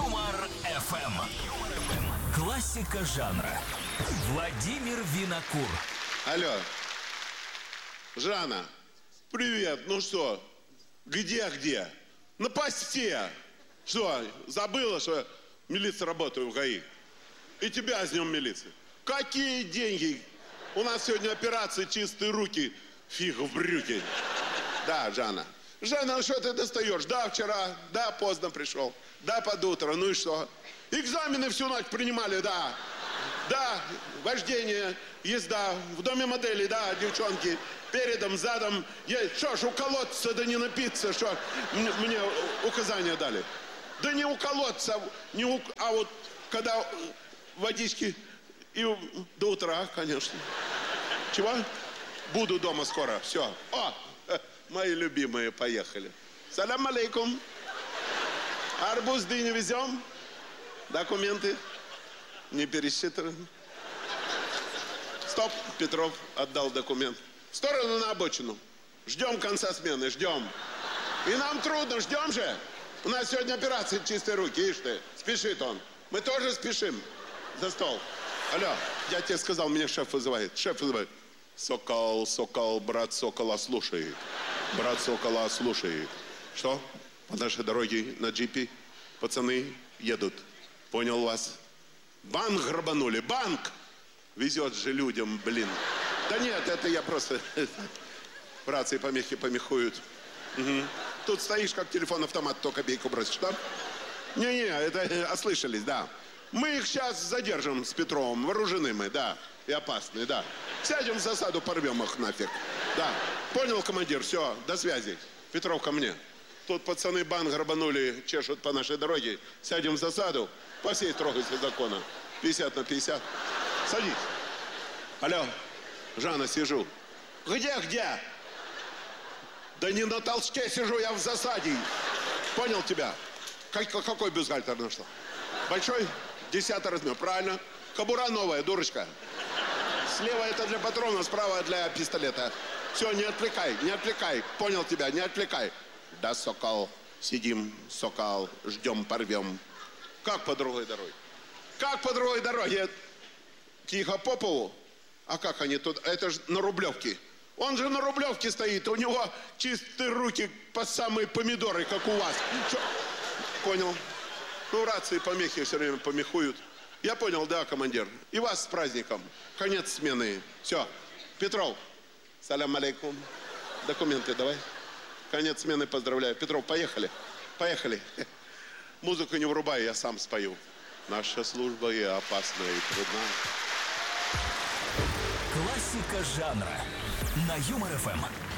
Юмор ФМ. Классика жанра. Владимир Винокур. Алло. Жанна, привет. Ну что, где? На посте. Что, забыла, что милиция работает в ГАИ? И тебя с днем милиции. Какие деньги? У нас сегодня операция «Чистые руки». Фиг в брюки. Да, Жанна. Жанна, ну что ты достаешь? Да, вчера, да, поздно пришел. Да, под утро, ну и что? Экзамены всю ночь принимали, да. Да, вождение, езда, в доме моделей, да, девчонки. Передом, задом. Что ж, уколоться, да не напиться, что? Мне указания дали. Да не уколоться, а вот когда водички и до утра, конечно. Чего? Буду дома скоро, все. О, мои любимые, поехали. Салям алейкум. Арбуз, дыню везем? Документы не пересчитаны. Стоп, Петров отдал документ. В сторону на обочину. Ждем конца смены, ждем. И нам трудно, ждем же. У нас сегодня операция «Чистые руки», ишь ты. Спешит он. Мы тоже спешим. За стол. Алло, я тебе сказал, меня шеф вызывает. Шеф вызывает. Сокол, брат Сокола слушает. Брат Сокола слушает. Что? По нашей дороге на джипе пацаны едут. Понял вас? Банк грабанули, банк! Везет же людям, блин. Да нет, это я просто... В рации помехи помехуют. Угу. Тут стоишь, как телефон-автомат, то копейку бросишь, да? Не-не, это ослышались, да. Мы их сейчас задержим с Петровым, вооружены мы, да. И опасны, да. Сядем в засаду, порвем их нафиг. Да. Понял, командир, все, до связи. Петров ко мне. Тут пацаны банк грабанули, чешут по нашей дороге. Сядем в засаду по всей строгости закона. 50 на 50. Садись. Алло, Жанна, сижу. Где? Да не на толчке сижу, я в засаде. Понял тебя? Какой бюстгальтер нашла? Большой? 10 размер, правильно. Кобура новая, дурочка. Слева это для патронов, справа для пистолета. Все, не отвлекай. Понял тебя, не отвлекай. Да, Сокол, сидим, Сокол, ждем, порвем. Как по другой дороге? Как по другой дороге? Тихо, Попову? А как они тут? Это же на Рублевке. Он же на Рублевке стоит, у него чистые руки по самые помидоры, как у вас. Чё? Понял. Ну, рации помехи все время помехуют. Я понял, да, командир. И вас с праздником. Конец смены. Все. Петров. Салям алейкум. Документы давай. Конец смены, поздравляю. Петров, поехали. Музыку не врубай, я сам спою. Наша служба и опасна, и трудна. Классика жанра. На Юмор ФМ.